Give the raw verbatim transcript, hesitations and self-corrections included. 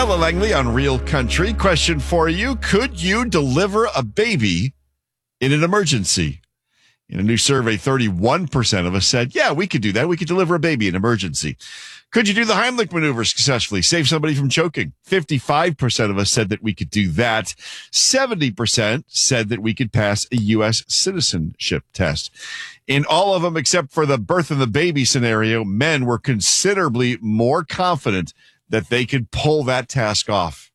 Ella Langley on Real Country. Question for you. Could you deliver a baby in an emergency? In a new survey, thirty-one percent of us said, yeah, we could do that. We could deliver a baby in an emergency. Could you do the Heimlich maneuver successfully? Save somebody from choking? fifty-five percent of us said that we could do that. seventy percent said that we could pass a U S citizenship test. In all of them, except for the birth of the baby scenario, men were considerably more confident that they could pull that task off.